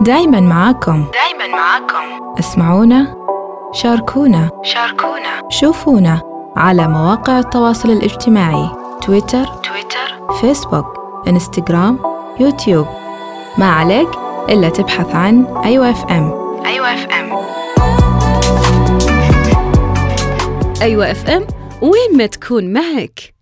دايما معاكم. اسمعونا، شاركونا، شوفونا على مواقع التواصل الاجتماعي، تويتر، فيسبوك، انستغرام، يوتيوب. ما عليك إلا تبحث عن أيوة اف ام. أيوة اف ام، وين ما تكون معك.